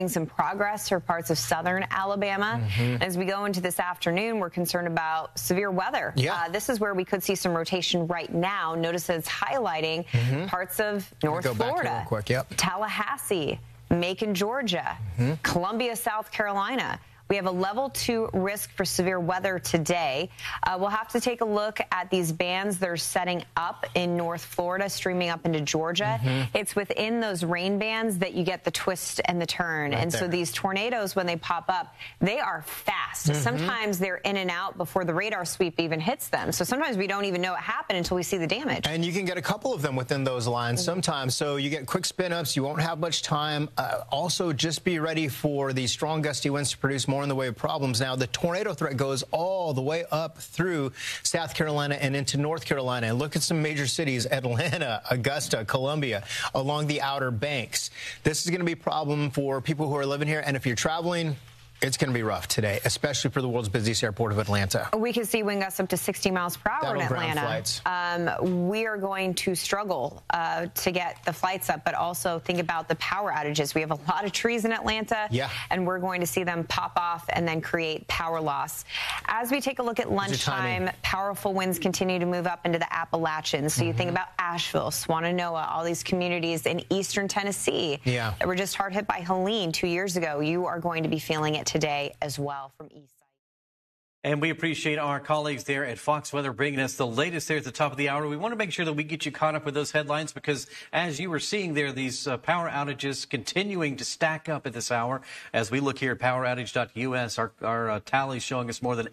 some progress for parts of southern Alabama. As we go into this afternoon, we're concerned about severe weather. This is where we could see some rotation right now. Notice that it's highlighting parts of North Florida, Tallahassee, Macon, Georgia, Columbia, South Carolina. We have a level 2 risk for severe weather today. We'll have to take a look at these bands that are setting up in North Florida, streaming up into Georgia. It's within those rain bands that you get the twist and the turn. So these tornadoes, when they pop up, they are fast. Sometimes they're in and out before the radar sweep even hits them. So sometimes we don't even know it happened until we see the damage. And you can get a couple of them within those lines sometimes. So you get quick spin-ups. You won't have much time. Also, just be ready for these strong gusty winds to produce more in the way of problems. Now, the tornado threat goes all the way up through South Carolina and into North Carolina. And look at some major cities, Atlanta, Augusta, Columbia, along the Outer Banks. This is going to be a problem for people who are living here. And if you're traveling, it's going to be rough today, especially for the world's busiest airport of Atlanta. We can see wind gusts up to 60 miles per hour in Atlanta. We are going to struggle to get the flights up, but also think about the power outages. We have a lot of trees in Atlanta, and we're going to see them pop off and then create power loss. As we take a look at lunchtime, powerful winds continue to move up into the Appalachians. So you think about Asheville, Swannanoa, all these communities in eastern Tennessee that were just hard hit by Helene 2 years ago. You are going to be feeling it today as well from East. And we appreciate our colleagues there at Fox Weather bringing us the latest there at the top of the hour. We want to make sure that we get you caught up with those headlines because, as you were seeing there, these power outages continuing to stack up at this hour. As we look here at poweroutage.us, our tally showing us more than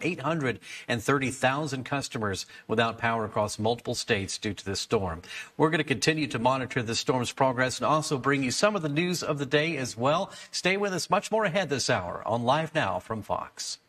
830,000 customers without power across multiple states due to this storm. We're going to continue to monitor the storm's progress and also bring you some of the news of the day as well. Stay with us. Much more ahead this hour on Live Now from Fox.